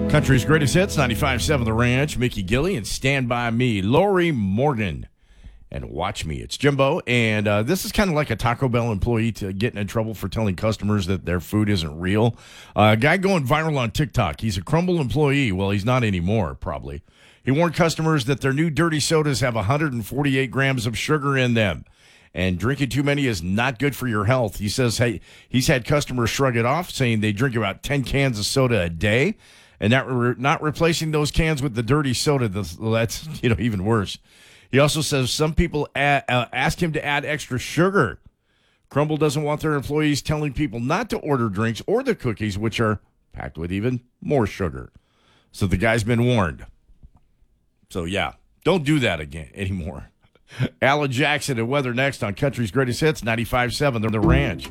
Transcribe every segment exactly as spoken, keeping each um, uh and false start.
Country's greatest hits, ninety-five point seven The Ranch, Mickey Gilley, and Stand By Me, Lori Morgan. And Watch Me. It's Jimbo, and uh, this is kind of like a Taco Bell employee to getting in trouble for telling customers that their food isn't real. Uh, a guy going viral on TikTok. He's a Crumble employee. Well, he's not anymore, probably. He warned customers that their new dirty sodas have one hundred forty-eight grams of sugar in them, and drinking too many is not good for your health. He says hey, he's had customers shrug it off, saying they drink about ten cans of soda a day, and not, re- not replacing those cans with the dirty soda. That's you know even worse. He also says some people add, uh, ask him to add extra sugar. Crumble doesn't want their employees telling people not to order drinks or the cookies, which are packed with even more sugar. So the guy's been warned. So, yeah, don't do that again anymore. Alan Jackson and weather next on Country's Greatest Hits, ninety-five point seven The Ranch.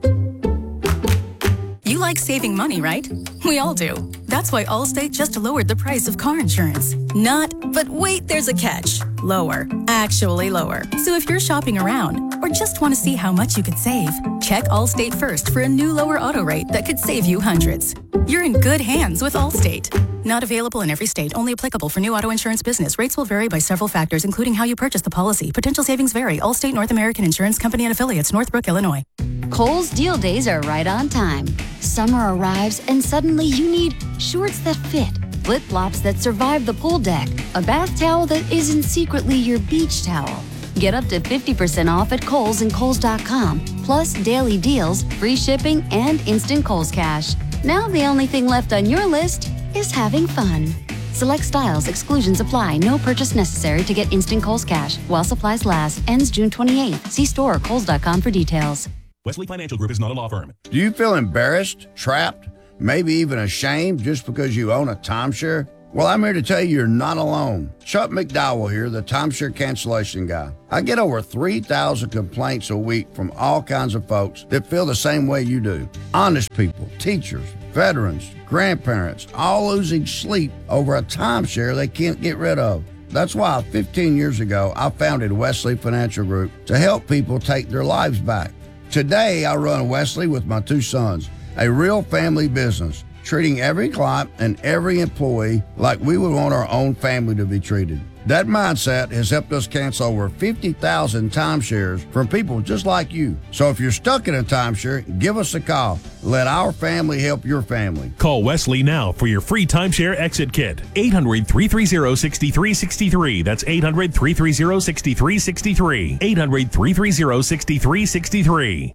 You like saving money, right? We all do. That's why Allstate just lowered the price of car insurance. Not, but wait, there's a catch. Lower. Actually lower. So if you're shopping around or just want to see how much you could save, check Allstate first for a new lower auto rate that could save you hundreds. You're in good hands with Allstate. Not available in every state. Only applicable for new auto insurance business. Rates will vary by several factors, including how you purchase the policy. Potential savings vary. Allstate North American Insurance Company and Affiliates, Northbrook, Illinois. Kohl's deal days are right on time. Summer arrives and suddenly you need shorts that fit, flip-flops that survive the pool deck, a bath towel that isn't secretly your beach towel. Get up to fifty percent off at Kohl's and Kohl's dot com, plus daily deals, free shipping, and instant Kohl's Cash. Now the only thing left on your list is having fun. Select styles, exclusions apply. No purchase necessary to get instant Kohl's Cash. While supplies last. Ends June twenty-eighth. See store or Kohl's dot com for details. Wesley Financial Group is not a law firm. Do you feel embarrassed, trapped, maybe even ashamed just because you own a timeshare? Well, I'm here to tell you you're not alone. Chuck McDowell here, the timeshare cancellation guy. I get over three thousand complaints a week from all kinds of folks that feel the same way you do. Honest people, teachers, veterans, grandparents, all losing sleep over a timeshare they can't get rid of. That's why fifteen years ago, I founded Wesley Financial Group to help people take their lives back. Today, I run Wesley with my two sons, a real family business, treating every client and every employee like we would want our own family to be treated. That mindset has helped us cancel over fifty thousand timeshares from people just like you. So if you're stuck in a timeshare, give us a call. Let our family help your family. Call Wesley now for your free timeshare exit kit. eight hundred, three three zero, six three six three. That's eight hundred, three three zero, six three six three. eight hundred, three three zero, six three six three.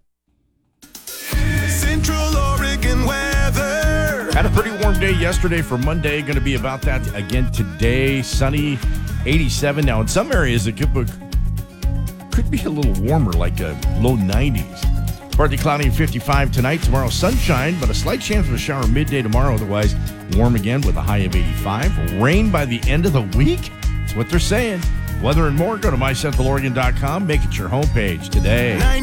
Central Oregon weather. Had a pretty warm day yesterday for Monday. Going to be about that again today. Sunny, eighty-seven. Now, in some areas, it could be, could be a little warmer, like a low nineties. Partly cloudy and fifty-five tonight. Tomorrow, sunshine, but a slight chance of a shower midday tomorrow. Otherwise, warm again with a high of eighty-five. Rain by the end of the week. That's what they're saying. Weather and more, go to my central oregon dot com. Make it your homepage today.